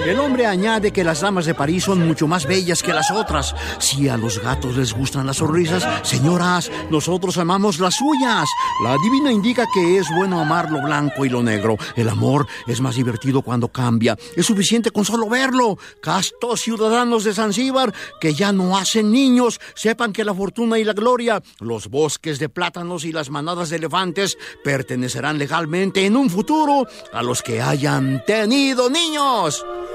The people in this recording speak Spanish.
El hombre añade que las damas de París son mucho más bellas que las otras. Si a los gatos les gustan las sonrisas, señoras, nosotros amamos las suyas. La divina indica que es bueno amar lo blanco y lo negro. El amor es más divertido cuando cambia. Es suficiente con solo verlo. Castos ciudadanos de Zanzíbar que ya no hacen niños, sepan que la fortuna y la gloria, los bosques de plátanos y las manadas de elefantes pertenecerán legalmente en un futuro a los que hayan tenido niños.